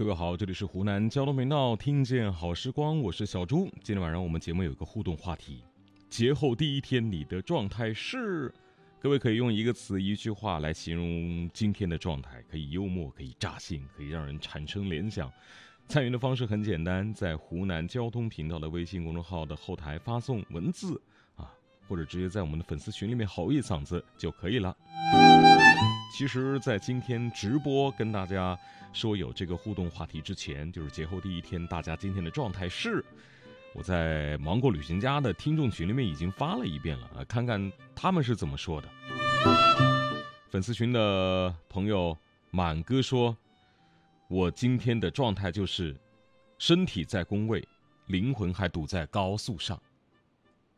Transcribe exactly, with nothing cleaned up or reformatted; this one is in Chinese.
各位好，这里是湖南交通频道听见好时光，我是小朱。今天晚上我们节目有一个互动话题，节后第一天你的状态是？各位可以用一个词一句话来形容今天的状态，可以幽默，可以扎心，可以让人产生联想。参与的方式很简单，在湖南交通频道的微信公众号的后台发送文字啊，或者直接在我们的粉丝群里面吼一嗓子就可以了。其实在今天直播跟大家说有这个互动话题之前，就是节后第一天大家今天的状态是，我在芒果旅行家的听众群里面已经发了一遍了啊，看看他们是怎么说的。粉丝群的朋友满哥说，我今天的状态就是身体在工位，灵魂还堵在高速上